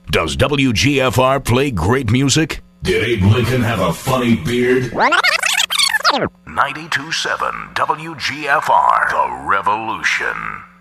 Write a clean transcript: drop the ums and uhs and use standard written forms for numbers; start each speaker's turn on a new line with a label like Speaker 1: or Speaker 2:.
Speaker 1: Does WGFR play great music? Did Abe Lincoln have a funny beard? 92.7 WGFR, The Revolution.